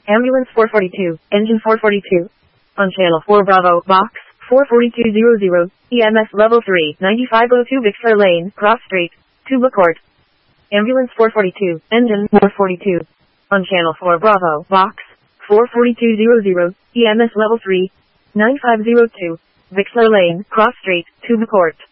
Ambulance 442, engine 442. On channel 4 Bravo, box 44200, EMS level 3, 9502 Bixler Lane, Cross Street, Tuba Court. Ambulance 442, engine 442. On channel 4 Bravo, box 44200, EMS level 3, 9502, Bixler Lane, Cross Street, Tuba Court.